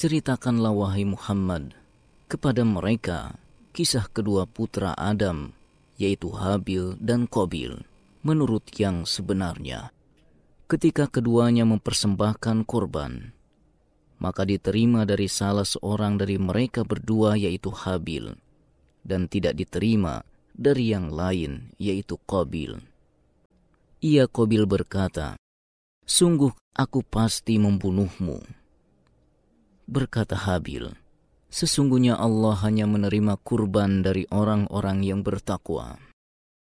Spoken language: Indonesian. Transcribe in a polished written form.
Ceritakanlah wahai Muhammad kepada mereka kisah kedua putra Adam, yaitu Habil dan Qabil, menurut yang sebenarnya. Ketika keduanya mempersembahkan korban, maka diterima dari salah seorang dari mereka berdua, yaitu Habil, dan tidak diterima dari yang lain, yaitu Qabil. Ia Qabil berkata, "Sungguh aku pasti membunuhmu." Berkata Habil, "Sesungguhnya Allah hanya menerima kurban dari orang-orang yang bertakwa."